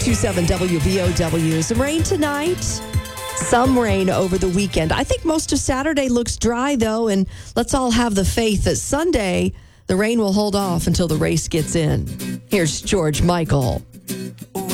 97 WBOW. Some rain tonight. Some rain over the weekend. I think most of Saturday looks dry, though, and let's all have the faith that Sunday the rain will hold off until the race gets in. Here's George Michael.